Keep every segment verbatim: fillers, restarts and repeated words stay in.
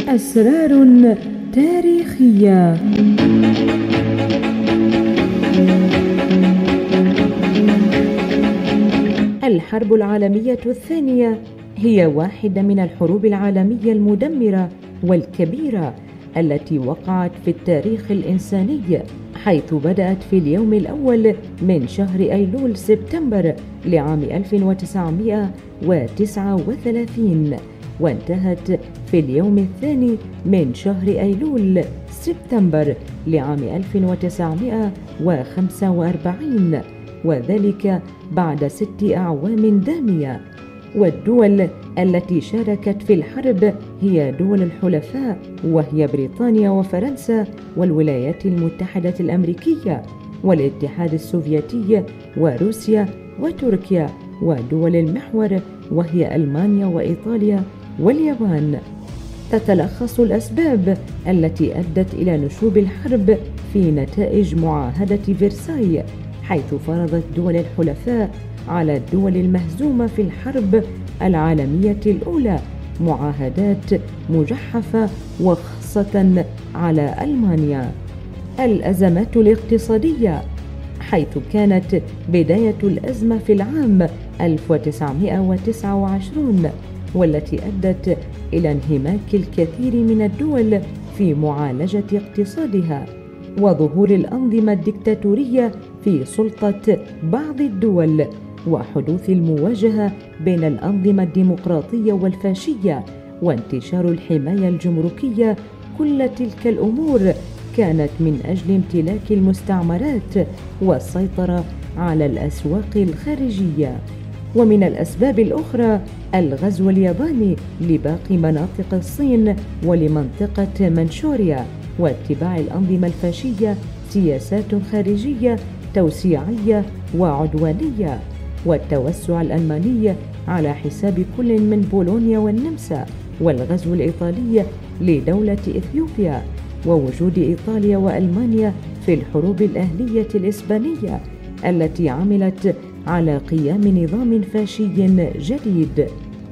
أسرار تاريخية. الحرب العالمية الثانية هي واحدة من الحروب العالمية المدمرة والكبيرة التي وقعت في التاريخ الإنساني، حيث بدأت في اليوم الأول من شهر أيلول سبتمبر لعام ألف وتسعمائة وتسعة وثلاثين، وانتهت في اليوم الثاني من شهر أيلول سبتمبر لعام ألف وتسعمائة وخمسة وأربعين، وذلك بعد ست أعوام دامية. والدول التي شاركت في الحرب هي دول الحلفاء، وهي بريطانيا وفرنسا والولايات المتحدة الأمريكية والاتحاد السوفيتي وروسيا وتركيا، ودول المحور وهي ألمانيا وإيطاليا واليابان. تتلخص الأسباب التي أدت إلى نشوب الحرب في نتائج معاهدة فرساي، حيث فرضت دول الحلفاء على الدول المهزومة في الحرب العالمية الأولى معاهدات مجحفة، وخاصة على ألمانيا. الأزمات الاقتصادية، حيث كانت بداية الأزمة في العام ألف وتسعمائة وتسعة وعشرين، والتي أدت إلى انهماك الكثير من الدول في معالجة اقتصادها، وظهور الأنظمة الدكتاتورية في سلطة بعض الدول، وحدوث المواجهة بين الأنظمة الديمقراطية والفاشية، وانتشار الحماية الجمركية. كل تلك الأمور كانت من أجل امتلاك المستعمرات والسيطرة على الأسواق الخارجية. ومن الأسباب الأخرى الغزو الياباني لباقي مناطق الصين ولمنطقة منشوريا، واتباع الأنظمة الفاشية سياسات خارجية توسيعية وعدوانية، والتوسع الألماني على حساب كل من بولونيا والنمسا، والغزو الإيطالي لدولة إثيوبيا، ووجود إيطاليا وألمانيا في الحروب الأهلية الإسبانية التي عملت على قيام نظام فاشي جديد.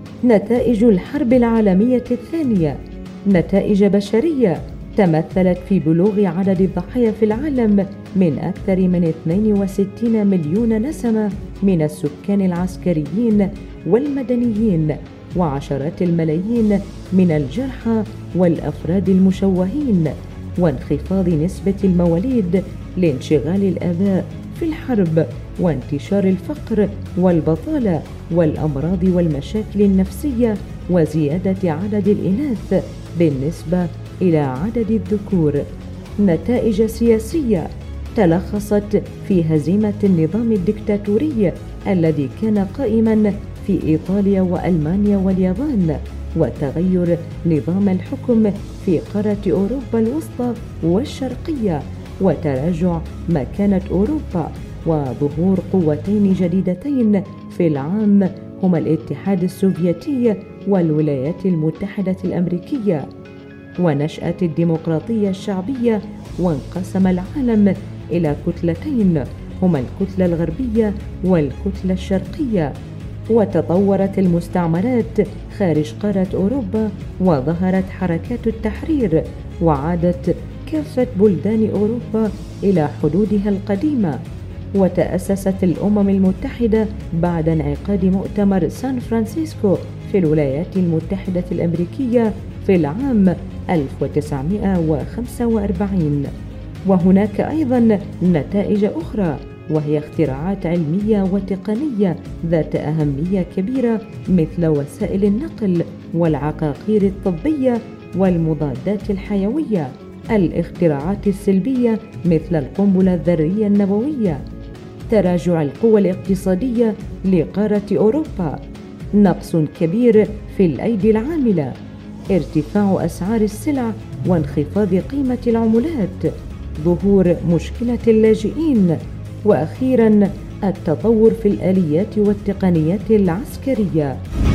نتائج الحرب العالمية الثانية نتائج بشرية تمثلت في بلوغ عدد الضحايا في العالم من أكثر من اثنين وستين مليون نسمة من السكان العسكريين والمدنيين، وعشرات الملايين من الجرحى والأفراد المشوهين، وانخفاض نسبة المواليد لانشغال الآباء في الحرب، وانتشار الفقر والبطالة والأمراض والمشاكل النفسية، وزيادة عدد الإناث بالنسبة إلى عدد الذكور. نتائج سياسية تلخصت في هزيمة النظام الدكتاتوري الذي كان قائما في إيطاليا وألمانيا واليابان، وتغير نظام الحكم في قارة أوروبا الوسطى والشرقية، وتراجع مكانة أوروبا، وظهور قوتين جديدتين في العام هما الاتحاد السوفيتي والولايات المتحدة الأمريكية، ونشأة الديمقراطية الشعبية. وانقسم العالم إلى كتلتين هما الكتلة الغربية والكتلة الشرقية، وتطورت المستعمرات خارج قارة أوروبا، وظهرت حركات التحرير، وعادت كافة بلدان أوروبا إلى حدودها القديمة، وتأسست الأمم المتحدة بعد انعقاد مؤتمر سان فرانسيسكو في الولايات المتحدة الأمريكية في العام ألف وتسعمائة وخمسة وأربعين. وهناك أيضا نتائج أخرى، وهي اختراعات علمية وتقنية ذات أهمية كبيرة مثل وسائل النقل والعقاقير الطبية والمضادات الحيوية، الاختراعات السلبية مثل القنبلة الذرية النووية، تراجع القوى الاقتصادية لقارة أوروبا، نقص كبير في الأيدي العاملة، ارتفاع أسعار السلع وانخفاض قيمة العملات، ظهور مشكلة اللاجئين، وأخيراً التطور في الآليات والتقنيات العسكرية.